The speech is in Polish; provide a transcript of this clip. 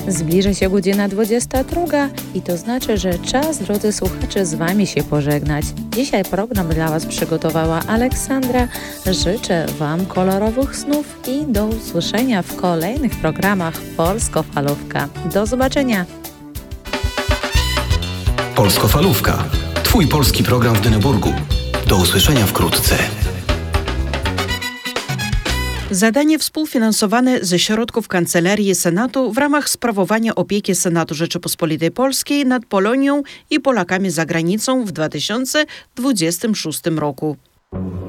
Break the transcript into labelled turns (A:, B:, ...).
A: Zbliża się godzina 22 i to znaczy, że czas, drodzy słuchacze, z Wami się pożegnać. Dzisiaj program dla Was przygotowała Aleksandra. Życzę Wam kolorowych snów i do usłyszenia w kolejnych programach Polsko-Falówka. Do zobaczenia!
B: Polsko-Falówka. Twój polski program w Dyneburgu. Do usłyszenia wkrótce.
C: Zadanie współfinansowane ze środków Kancelarii Senatu w ramach sprawowania opieki Senatu Rzeczypospolitej Polskiej nad Polonią i Polakami za granicą w 2026 roku.